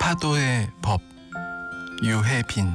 파도의 법, 유해빈.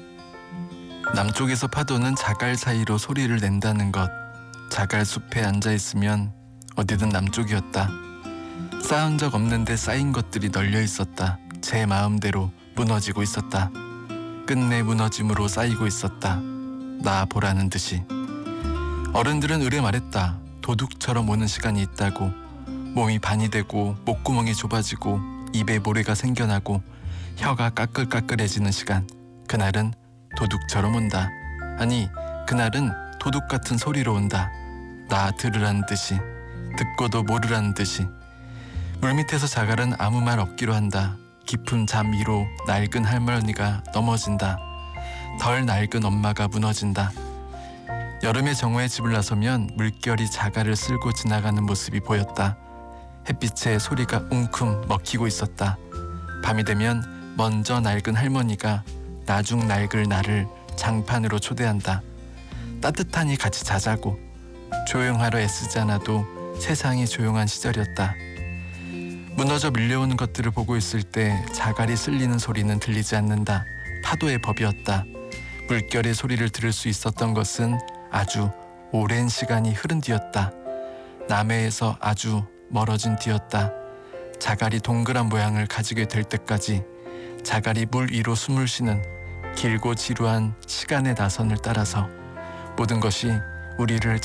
남쪽에서 파도는 자갈 사이로 소리를 낸다는 것. 자갈 숲에 앉아있으면 어디든 남쪽이었다. 쌓은 적 없는데 쌓인 것들이 널려 있었다. 제 마음대로 무너지고 있었다. 끝내 무너짐으로 쌓이고 있었다. 나 보라는 듯이. 어른들은 의뢰 말했다. 도둑처럼 오는 시간이 있다고. 몸이 반이 되고 목구멍이 좁아지고 입에 모래가 생겨나고 혀가 까끌까끌해지는 시간. 그날은 도둑처럼 온다. 아니, 그날은 도둑 같은 소리로 온다. 나 들으라는 듯이, 듣고도 모르라는 듯이. 물밑에서 자갈은 아무 말 없기로 한다. 깊은 잠 위로 낡은 할머니가 넘어진다. 덜 낡은 엄마가 무너진다. 여름의 정오에 집을 나서면 물결이 자갈을 쓸고 지나가는 모습이 보였다. 햇빛에 소리가 웅큼 먹히고 있었다. 밤이 되면 먼저 낡은 할머니가 나중 낡을 나를 장판으로 초대한다. 따뜻하니 같이 자자고. 조용하려 애쓰지 않아도 세상이 조용한 시절이었다. 무너져 밀려오는 것들을 보고 있을 때 자갈이 쓸리는 소리는 들리지 않는다. 파도의 법이었다. 물결의 소리를 들을 수 있었던 것은 아주 오랜 시간이 흐른 뒤였다. 남해에서 아주 멀어진 뒤였다. 자갈이 동그란 모양을 가지게 될 때까지 자갈이 물 위로 숨을 쉬는 길고 지루한 시간의 나선을 따라서 모든 것이 우리를